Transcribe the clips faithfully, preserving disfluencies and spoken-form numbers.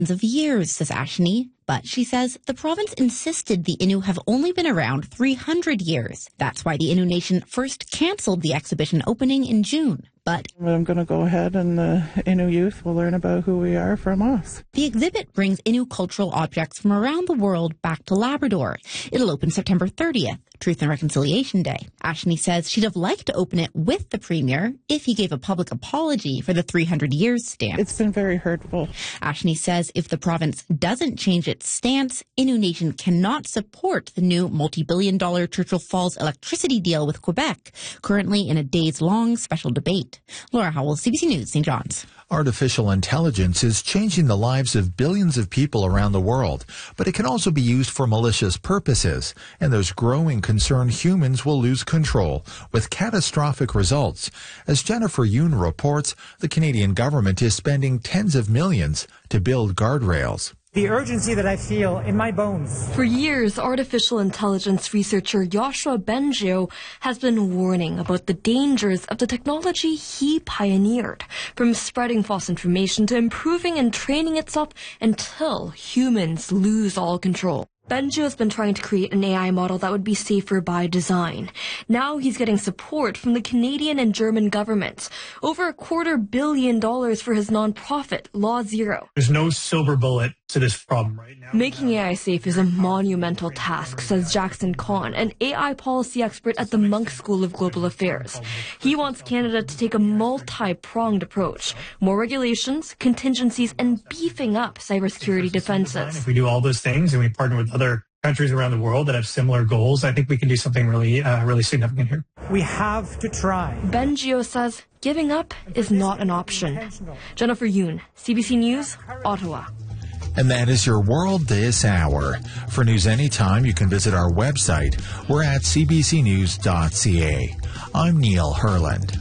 of years, says Ashni. But she says the province insisted the Innu have only been around three hundred years. That's why the Innu Nation first canceled the exhibition opening in June. But I'm going to go ahead and the Innu youth will learn about who we are from us. The exhibit brings Innu cultural objects from around the world back to Labrador. It'll open September thirtieth, Truth and Reconciliation Day. Ashni says she'd have liked to open it with the Premier if he gave a public apology for the three hundred years stance. It's been very hurtful. Ashni says if the province doesn't change its stance, Innu Nation cannot support the new multi-billion dollar Churchill Falls electricity deal with Quebec, currently in a days-long special debate. Laura Howell, C B C News, Saint John's. Artificial intelligence is changing the lives of billions of people around the world, but it can also be used for malicious purposes, and there's growing concern humans will lose control, with catastrophic results. As Jennifer Yoon reports, the Canadian government is spending tens of millions to build guardrails. The urgency that I feel in my bones. For years, artificial intelligence researcher Yoshua Bengio has been warning about the dangers of the technology he pioneered, from spreading false information to improving and training itself until humans lose all control. Bengio has been trying to create an A I model that would be safer by design. Now he's getting support from the Canadian and German governments. Over a quarter billion dollars for his nonprofit, Law Zero. There's no silver bullet to this problem right now. Making A I safe is a monumental task, says Jackson Kahn, an A I policy expert at the Munk School of Global Affairs. He wants Canada to take a multi-pronged approach. More regulations, contingencies, and beefing up cybersecurity defenses. If we do all those things and we partner with other countries around the world that have similar goals, I think we can do something really, uh, really significant here. We have to try. Bengio says giving up is not an option. Jennifer Yoon, C B C News, Ottawa. And that is your world this hour. For news anytime, you can visit our website. We're at c b c news dot c a. I'm Neil Herland.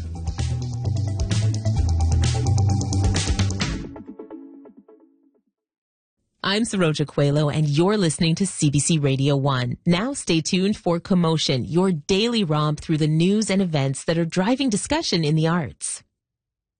I'm Saroja Coelho, and you're listening to C B C Radio one. Now stay tuned for Commotion, your daily romp through the news and events that are driving discussion in the arts.